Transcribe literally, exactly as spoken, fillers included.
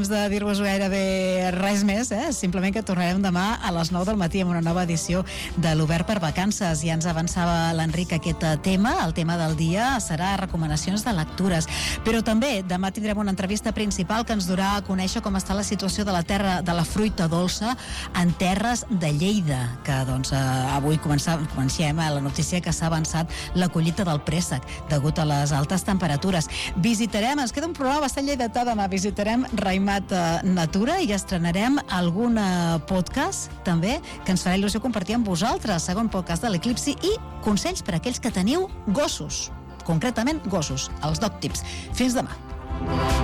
de dir-vos gairebé res més, eh? Simplement que tornarem demà a les nou del matí amb una nova edició de l'Obert per Vacances. Ja ens avançava l'Enric aquest tema, el tema del dia serà recomanacions de lectures, però també demà tindrem una entrevista principal que ens durà a conèixer com està la situació de la terra de la fruita dolça en terres de Lleida, que doncs eh, avui comencem, comencem a la notícia que s'ha avançat la collita del préssec degut a les altes temperatures. Visitarem, ens queda un programa bastant lleidatà demà, visitarem Raïmat Natura i estrenarem algun podcast també que ens farà il·lusió compartir amb vosaltres, segon podcast de l'Eclipsi, i consells per a aquells que teniu gossos, concretament gossos, els dog tips. Fins demà.